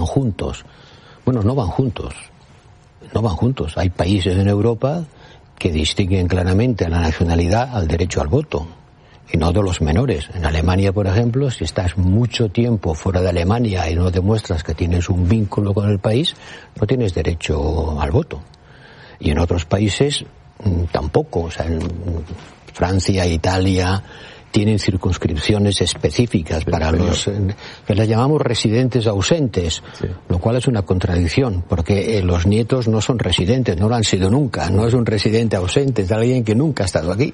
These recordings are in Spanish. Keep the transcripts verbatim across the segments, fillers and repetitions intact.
juntos. Bueno, no van juntos. No van juntos. Hay países en Europa que distinguen claramente a la nacionalidad al derecho al voto. Y no de los menores. En Alemania, por ejemplo, si estás mucho tiempo fuera de Alemania y no demuestras que tienes un vínculo con el país, no tienes derecho al voto. Y en otros países tampoco. O sea, en Francia, Italia tienen circunscripciones específicas para los que les llamamos residentes ausentes, sí. Lo cual es una contradicción, porque eh, los nietos no son residentes, no lo han sido nunca. No es un residente ausente, es alguien que nunca ha estado aquí.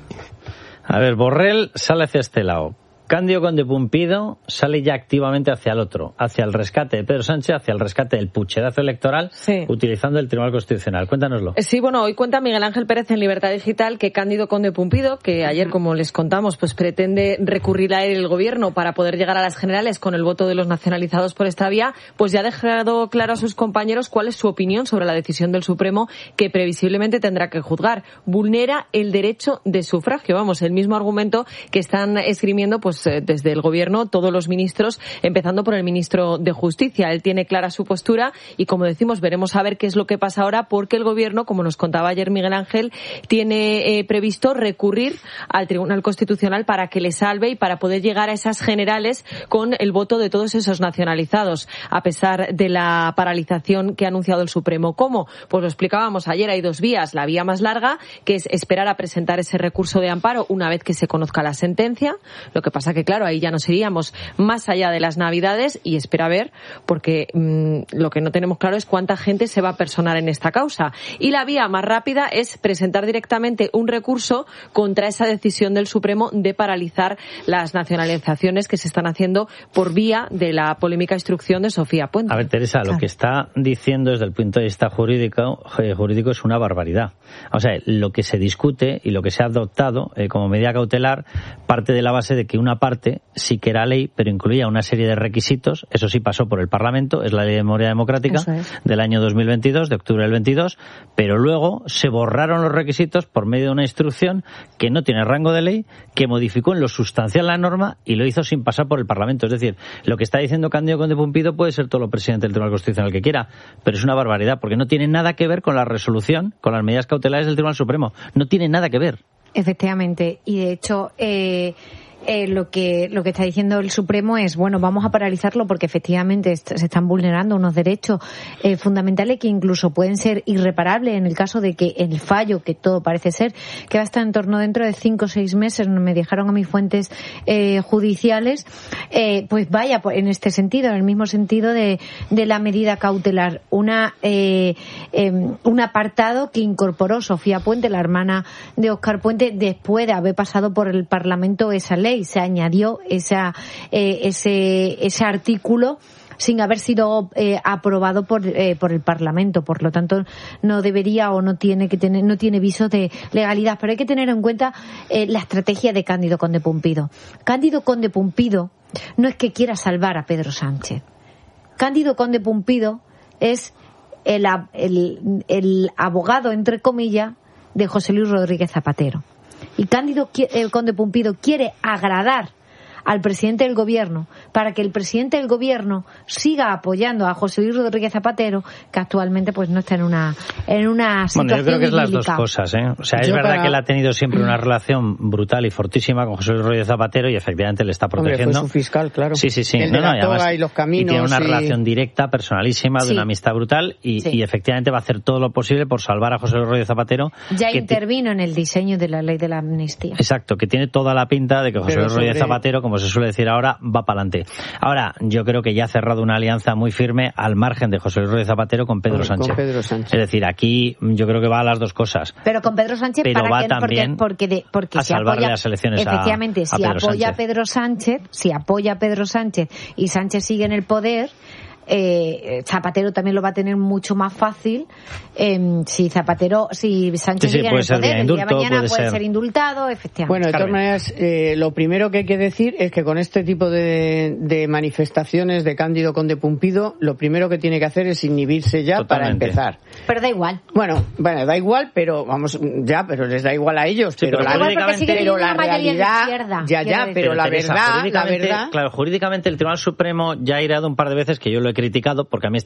A ver, Borrell sale hacia este lado. Cándido Conde Pumpido sale ya activamente hacia el otro, hacia el rescate de Pedro Sánchez, hacia el rescate del pucherazo electoral, sí. Utilizando el Tribunal Constitucional. Cuéntanoslo. Sí, bueno, hoy cuenta Miguel Ángel Pérez en Libertad Digital que Cándido Conde Pumpido, que ayer, como les contamos, pues pretende recurrir a él el gobierno para poder llegar a las generales con el voto de los nacionalizados por esta vía, pues ya ha dejado claro a sus compañeros cuál es su opinión sobre la decisión del Supremo que previsiblemente tendrá que juzgar. Vulnera el derecho de sufragio, vamos, el mismo argumento que están esgrimiendo pues desde el gobierno todos los ministros, empezando por el ministro de Justicia. Él tiene clara su postura y, como decimos, veremos a ver qué es lo que pasa ahora, porque el gobierno, como nos contaba ayer Miguel Ángel, tiene eh, previsto recurrir al Tribunal Constitucional para que le salve y para poder llegar a esas generales con el voto de todos esos nacionalizados, a pesar de la paralización que ha anunciado el Supremo. ¿Cómo? Pues lo explicábamos ayer, hay dos vías. La vía más larga, que es esperar a presentar ese recurso de amparo una vez que se conozca la sentencia. Lo que pasa que, claro, ahí ya nos iríamos más allá de las Navidades y espera ver, porque mmm, lo que no tenemos claro es cuánta gente se va a personar en esta causa. Y la vía más rápida es presentar directamente un recurso contra esa decisión del Supremo de paralizar las nacionalizaciones que se están haciendo por vía de la polémica instrucción de Sofía Puente. A ver, Teresa, claro, lo que está diciendo desde el punto de vista jurídico, jurídico es una barbaridad. O sea, lo que se discute y lo que se ha adoptado eh, como medida cautelar parte de la base de que una parte sí que era ley, pero incluía una serie de requisitos. Eso sí pasó por el Parlamento, es la Ley de Memoria Democrática es. del año dos mil veintidós, de octubre del veintidós, pero luego se borraron los requisitos por medio de una instrucción que no tiene rango de ley, que modificó en lo sustancial la norma y lo hizo sin pasar por el Parlamento. Es decir, lo que está diciendo Cándido Conde Pumpido puede ser todo lo presidente del Tribunal Constitucional que quiera, pero es una barbaridad, porque no tiene nada que ver con la resolución, con las medidas cautelares del Tribunal Supremo. No tiene nada que ver. Efectivamente, y de hecho... Eh... Eh, lo que lo que está diciendo el Supremo es, bueno, vamos a paralizarlo porque efectivamente est- se están vulnerando unos derechos eh, fundamentales que incluso pueden ser irreparables en el caso de que el fallo, que todo parece ser, que va a estar en torno dentro de cinco o seis meses, me dejaron a mis fuentes eh, judiciales, eh, pues vaya en este sentido, en el mismo sentido de, de la medida cautelar. Una eh, eh, un apartado que incorporó Sofía Puente, la hermana de Óscar Puente, después de haber pasado por el Parlamento esa ley. Se añadió esa, eh, ese, ese artículo sin haber sido eh, aprobado por, eh, por el Parlamento. Por lo tanto, no debería o no tiene que tener, no tiene visos de legalidad. Pero hay que tener en cuenta eh, la estrategia de Cándido Conde Pumpido. Cándido Conde Pumpido no es que quiera salvar a Pedro Sánchez. Cándido Conde Pumpido es el, el, el abogado, entre comillas, de José Luis Rodríguez Zapatero. Y Cándido eh, Conde Pumpido quiere agradar al presidente del gobierno para que el presidente del gobierno siga apoyando a José Luis Rodríguez Zapatero, que actualmente pues no está en una en una situación Bueno, yo creo que idílica. Es las dos cosas, ¿eh? O sea, es yo verdad para... que él ha tenido siempre una relación brutal y fortísima con José Luis Rodríguez Zapatero y efectivamente le está protegiendo. Hombre, fue su fiscal, claro. Sí, sí, sí. El no, de la no, y, además, toga y los caminos. y tiene una y... relación directa, personalísima, de sí. una amistad brutal y, sí. y efectivamente va a hacer todo lo posible por salvar a José Luis Rodríguez Zapatero. Ya que intervino t... en el diseño de la ley de la amnistía. Exacto, que tiene toda la pinta de que José Luis Rodríguez sobre... Zapatero, como se suele decir ahora, va para adelante. Ahora, yo creo que ya ha cerrado una alianza muy firme al margen de José Luis Rodríguez Zapatero con Pedro, con, Sánchez. Con Pedro Sánchez. Es decir, aquí yo creo que va a las dos cosas. Pero con Pedro Sánchez, Pero ¿para va qué? también porque, porque, de, porque a si salvarle apoya, las elecciones efectivamente, a, a si Pedro apoya Sánchez. a Pedro Sánchez, si apoya a Pedro Sánchez y Sánchez sigue en el poder, eh, Zapatero también lo va a tener mucho más fácil eh, si Zapatero, si Sánchez sí, sí, sigue en el poder, el día de mañana puede, puede ser. ser indultado, efectivamente. Bueno, de todas maneras, eh, lo primero que hay que decir es que con este tipo de, de manifestaciones de Cándido Conde Pumpido, lo primero que tiene que hacer es inhibirse ya. Totalmente. Para empezar. Pero da igual. Bueno, bueno, da igual, pero vamos, ya, pero les da igual a ellos. Sí, pero, pero, la, igual pero la realidad, izquierda, ya, ya, pero, pero la Teresa, verdad, la verdad. Claro, jurídicamente el Tribunal Supremo ya ha irado un par de veces, que yo lo he criticado, porque a mí